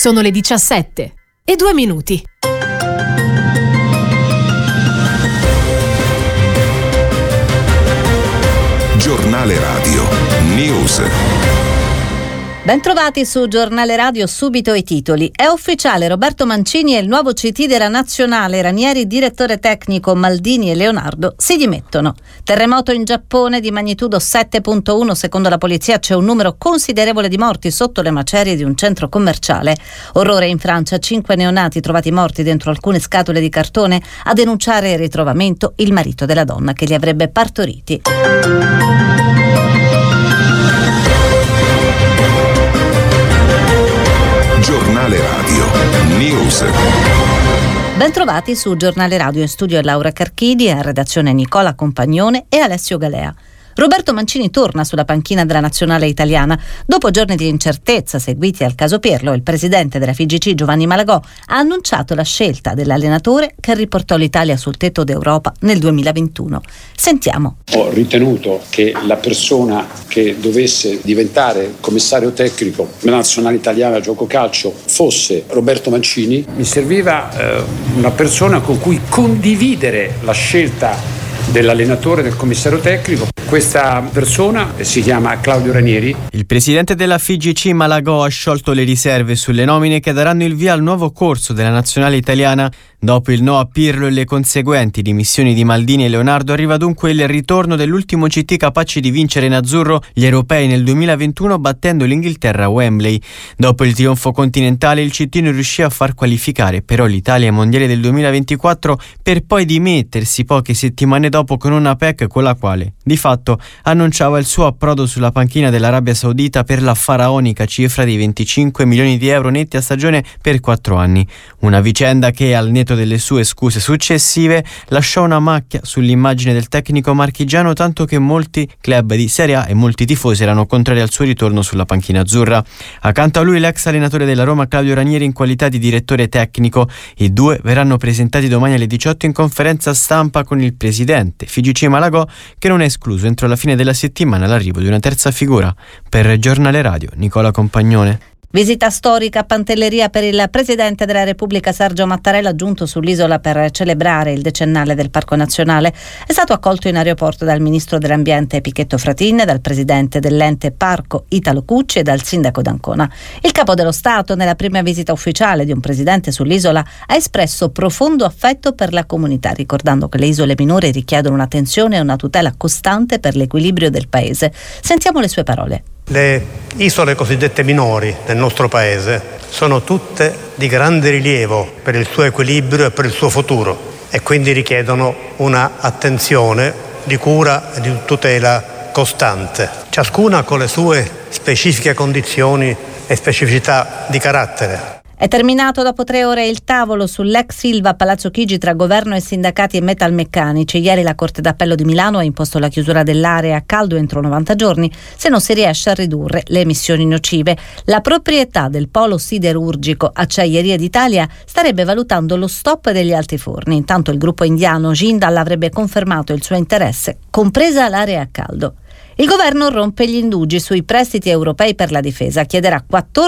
Sono le 17:02. Giornale Radio News. Bentrovati su Giornale Radio, subito i titoli. È ufficiale, Roberto Mancini e il nuovo CT della Nazionale. Ranieri, direttore tecnico, Maldini e Leonardo si dimettono. Terremoto in Giappone di magnitudo 7.1, secondo la polizia c'è un numero considerevole di morti sotto le macerie di un centro commerciale. Orrore in Francia, 5 neonati trovati morti dentro alcune scatole di cartone. A denunciare il ritrovamento il marito della donna che li avrebbe partoriti. Giornale Radio News. Bentrovati su Giornale Radio, in studio Laura Carchidi, in redazione Nicola Compagnone e Alessio Galea. Roberto Mancini torna sulla panchina della nazionale italiana. Dopo giorni di incertezza seguiti al caso Pirlo, il presidente della FIGC Giovanni Malagò ha annunciato la scelta dell'allenatore che riportò l'Italia sul tetto d'Europa nel 2021. Sentiamo. Ho ritenuto che la persona che dovesse diventare commissario tecnico della nazionale italiana gioco calcio fosse Roberto Mancini. Mi serviva una persona con cui condividere la scelta dell'allenatore, del commissario tecnico. Questa persona si chiama Claudio Ranieri. Il presidente della FIGC Malagò ha sciolto le riserve sulle nomine che daranno il via al nuovo corso della nazionale italiana. Dopo il no a Pirlo e le conseguenti dimissioni di Maldini e Leonardo, arriva dunque il ritorno dell'ultimo CT capace di vincere in azzurro gli europei nel 2021 battendo l'Inghilterra a Wembley. Dopo il trionfo continentale il CT non riuscì a far qualificare però l'Italia ai mondiali del 2024 per poi dimettersi poche settimane dopo con una PEC con la quale, di fatto, annunciava il suo approdo sulla panchina dell'Arabia Saudita per la faraonica cifra di 25 milioni di euro netti a stagione per 4 anni. Una vicenda che, al netto delle sue scuse successive, lasciò una macchia sull'immagine del tecnico marchigiano, tanto che molti club di Serie A e molti tifosi erano contrari al suo ritorno sulla panchina azzurra. Accanto a lui l'ex allenatore della Roma Claudio Ranieri in qualità di direttore tecnico. I due verranno presentati domani alle 18 in conferenza stampa con il presidente FIGC Malagò, che non è escluso entro la fine della settimana l'arrivo di una terza figura. Per Giornale Radio, Nicola Compagnone. Visita storica a Pantelleria per il presidente della Repubblica Sergio Mattarella, giunto sull'isola per celebrare il decennale del Parco Nazionale. È stato accolto in aeroporto dal ministro dell'Ambiente Pichetto Fratin, dal presidente dell'ente Parco Italo Cucci e dal sindaco d'Ancona. Il capo dello Stato, nella prima visita ufficiale di un presidente sull'isola, ha espresso profondo affetto per la comunità, ricordando che le isole minori richiedono un'attenzione e una tutela costante per l'equilibrio del paese. Sentiamo le sue parole. Le isole cosiddette minori del nostro paese sono tutte di grande rilievo per il suo equilibrio e per il suo futuro e quindi richiedono una attenzione di cura e di tutela costante, ciascuna con le sue specifiche condizioni e specificità di carattere. È terminato dopo 3 ore il tavolo sull'ex Ilva a Palazzo Chigi tra governo e sindacati e metalmeccanici. Ieri la Corte d'Appello di Milano ha imposto la chiusura dell'area a caldo entro 90 giorni se non si riesce a ridurre le emissioni nocive. La proprietà del polo siderurgico Acciaierie d'Italia starebbe valutando lo stop degli altiforni. Intanto il gruppo indiano Jindal avrebbe confermato il suo interesse, compresa l'area a caldo. Il governo rompe gli indugi sui prestiti europei per la difesa, chiederà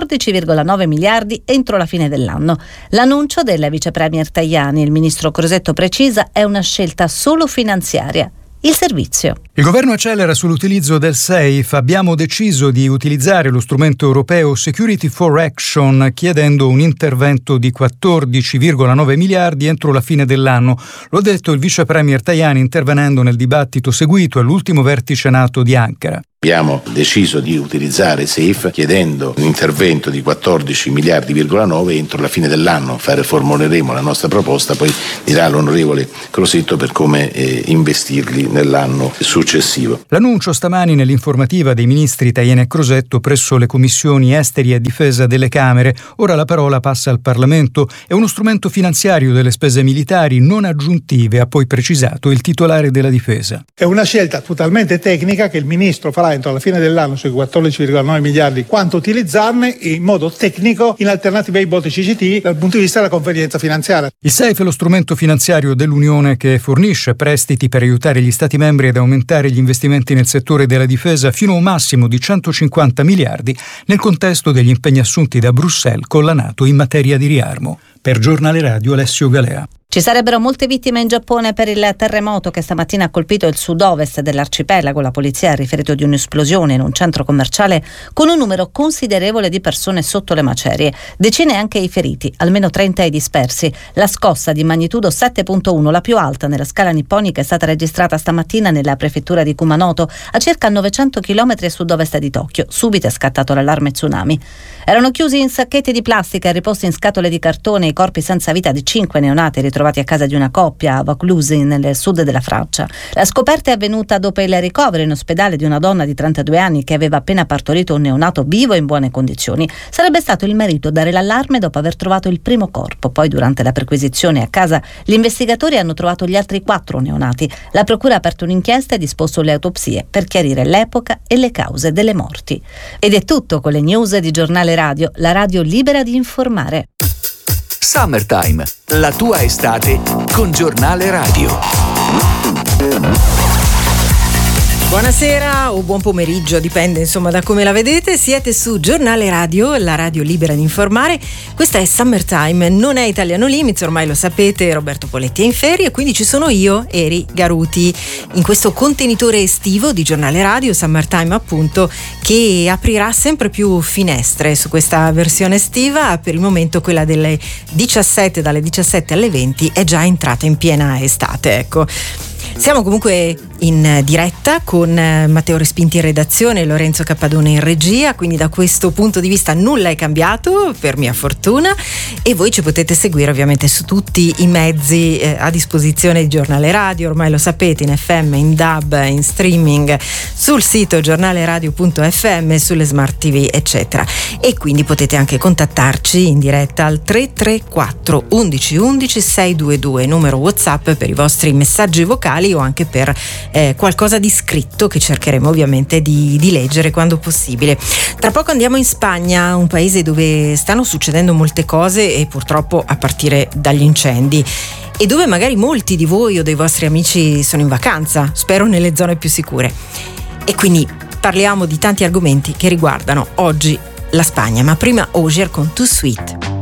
14,9 miliardi entro la fine dell'anno. L'annuncio della vice premier Tajani, il ministro Crosetto precisa, è una scelta solo finanziaria. Il servizio. Il governo accelera sull'utilizzo del SAFE. Abbiamo deciso di utilizzare lo strumento europeo Security for Action chiedendo un intervento di 14,9 miliardi entro la fine dell'anno. Lo ha detto il vice premier Tajani intervenendo nel dibattito seguito all'ultimo vertice NATO di Ankara. Abbiamo deciso di utilizzare SAFE chiedendo un intervento di 14 miliardi,9 entro la fine dell'anno. Formuleremo la nostra proposta, poi dirà l'onorevole Crosetto per come investirli nell'anno successivo. L'annuncio stamani nell'informativa dei ministri Tajani e Crosetto presso le commissioni esteri e difesa delle Camere. Ora la parola passa al Parlamento. È uno strumento finanziario delle spese militari non aggiuntive, ha poi precisato il titolare della difesa. È una scelta totalmente tecnica che il ministro farà entro la fine dell'anno sui 14,9 miliardi quanto utilizzarne in modo tecnico in alternativa ai BOT CCT dal punto di vista della convenienza finanziaria. Il SEIF è lo strumento finanziario dell'Unione che fornisce prestiti per aiutare gli Stati membri ad aumentare gli investimenti nel settore della difesa fino a un massimo di 150 miliardi nel contesto degli impegni assunti da Bruxelles con la NATO in materia di riarmo. Per Giornale Radio, Alessio Galea. Ci sarebbero molte vittime in Giappone per il terremoto che stamattina ha colpito il sud-ovest dell'arcipelago. La polizia ha riferito di un'esplosione in un centro commerciale con un numero considerevole di persone sotto le macerie. Decine anche i feriti, almeno 30 i dispersi. La scossa di magnitudo 7.1, la più alta nella scala nipponica, è stata registrata stamattina nella prefettura di Kumanoto, a circa 900 km a sud-ovest di Tokyo. Subito è scattato l'allarme tsunami. Erano chiusi in sacchetti di plastica e riposti in scatole di cartone i corpi senza vita di 5 neonati ritrovati a casa di una coppia a Vaucluse nel sud della Francia. La scoperta è avvenuta dopo il ricovero in ospedale di una donna di 32 anni che aveva appena partorito un neonato vivo e in buone condizioni. Sarebbe stato il marito a dare l'allarme dopo aver trovato il primo corpo. Poi, durante la perquisizione a casa, gli investigatori hanno trovato gli altri 4 neonati. La procura ha aperto un'inchiesta e disposto le autopsie per chiarire l'epoca e le cause delle morti. Ed è tutto con le news di Giornale Radio, la radio libera di informare. Summertime, la tua estate con Giornale Radio. Buonasera o buon pomeriggio, dipende insomma da come la vedete. Siete su Giornale Radio, la radio libera di informare. Questa è Summertime, non è Italiano Limits, ormai lo sapete, Roberto Poletti è in ferie e quindi ci sono io, Eri Garuti, in questo contenitore estivo di Giornale Radio, Summertime appunto, che aprirà sempre più finestre su questa versione estiva. Per il momento quella dalle 17 alle 20 è già entrata in piena estate, ecco. Siamo comunque in diretta con Matteo Respinti in redazione e Lorenzo Cappadone in regia, quindi da questo punto di vista nulla è cambiato, per mia fortuna, e voi ci potete seguire ovviamente su tutti i mezzi a disposizione di Giornale Radio, ormai lo sapete, in FM, in DAB, in streaming, sul sito giornaleradio.fm, sulle smart TV eccetera, e quindi potete anche contattarci in diretta al 334 11 11 622, numero WhatsApp per i vostri messaggi vocali o anche per qualcosa di scritto che cercheremo ovviamente di leggere quando possibile. Tra poco andiamo in Spagna, un paese dove stanno succedendo molte cose e purtroppo a partire dagli incendi, e dove magari molti di voi o dei vostri amici sono in vacanza, spero nelle zone più sicure. E quindi parliamo di tanti argomenti che riguardano oggi la Spagna, ma prima Ogier con Too Sweet.